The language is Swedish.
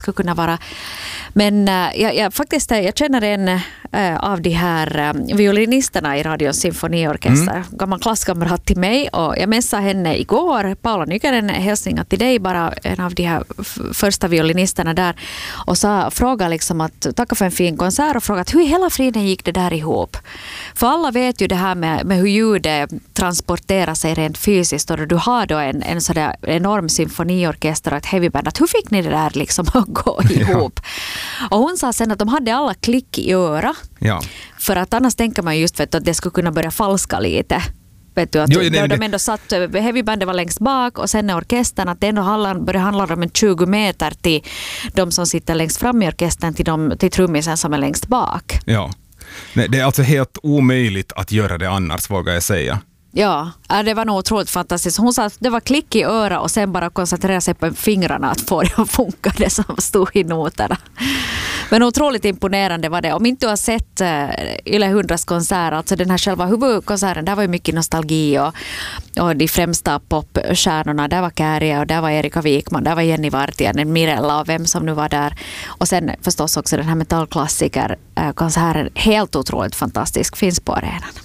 skulle kunna vara. Men jag känner en av de här violinisterna i Radions symfoniorkester. Gammal klasskamrat till mig, och jag messade henne igår. Paula Nykänen, hälsningar till dig, bara en av de här första violinisterna där, och frågade liksom att tacka för en fin konsert och frågade hur i hela friden gick det där ihop. För alla vet ju det här med hur ljudet transporterar sig rent fysiskt, och du har då en sådär enorm symfoniorkester och ett heavyband, att hur fick ni det där liksom att gå ihop? Och hon sa sen att de hade alla klick i öra. Ja. För att annars tänker man just att det skulle kunna börja falska lite. Vet du, att de ändå satt, heavybandet var längst bak, och sen är orkestern att det ändå börjar handla om en 20 meter till de som sitter längst fram i orkestern till trummisen som är längst bak. Ja, nej, det är alltså helt omöjligt att göra det annars, vågar jag säga. Ja, det var nog otroligt fantastiskt. Hon sa att det var klick i öra och sen bara koncentrera sig på fingrarna att få det att funka, det som stod i noterna. Men otroligt imponerande var det. Om inte du har sett Yle 100s konsert, alltså den här själva huvudkonserten, där var ju mycket nostalgi och de främsta popstjärnorna, där var Kääriä och där var Erika Wikman, där var Jenny Vartijainen, Mirella och vem som nu var där. Och sen förstås också den här metallklassiker-konserten, helt otroligt fantastisk, finns på arenan.